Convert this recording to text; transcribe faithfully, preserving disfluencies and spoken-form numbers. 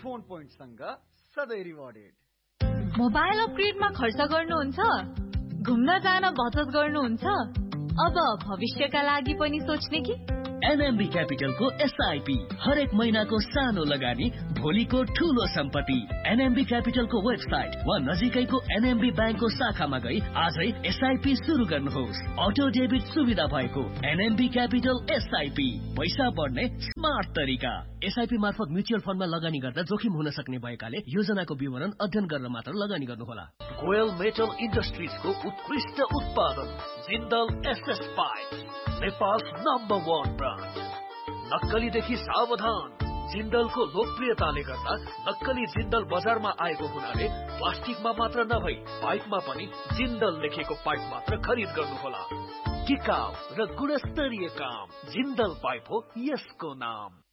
Phone पोइन्टसँग सधैँ rewarded. Mobile अपग्रेडमा खर्च गर्नुहुन्छ, घुम्न जान बचत गर्नुहुन्छ, अब भविष्यका लागि पनि सोच्ने कि? एनएमबी क्यापिटलको एसआईपी हरेक महिनाको सानो लगानी भोलिको ठूलो सम्पत्ति। एनएमबी क्यापिटलको वेबसाइट वा नजिकैको एनएमबी ब्याङ्कको शाखामा गई आजै एसआईपी सुरु गर्नुहोस्। अटो डेबिट सुविधा भएको एनएमबी क्यापिटल एसआईपी, पैसा बढ्ने स्मार्ट तरिका। एसआईपी मार्फत म्युचुअल फन्डमा लगानी गर्दा जोखिम हुन सक्ने भएकाले योजनाको विवरण अध्ययन गरेर मात्र लगानी गर्नुहोला। गोयल मेटल इन्डस्ट्रिजको उत्कृष्ट उत्पादन Jindal SS pipe, Nepal number one brand. नक्कलीदेखि सावधान। जिन्दलको लोकप्रियताले गर्दा नक्कली जिन्दल बजारमा आएको हुनाले प्लास्टिकमा मात्र नभई पाइपमा पनि जिन्दल लेखेको पाइप मात्र खरिद गर्नुहोला। टिकाउ र गुणस्तरीय काम जिन्दल पाइप हो यसको नाम।